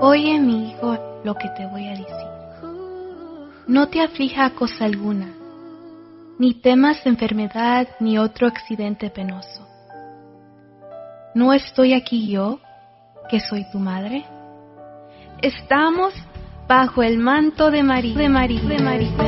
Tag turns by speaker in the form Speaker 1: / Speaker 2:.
Speaker 1: Oye, mi hijo, lo que te voy a decir. No te aflija cosa alguna, ni temas enfermedad ni otro accidente penoso. ¿No estoy aquí yo, que soy tu madre? Estamos bajo el manto de María.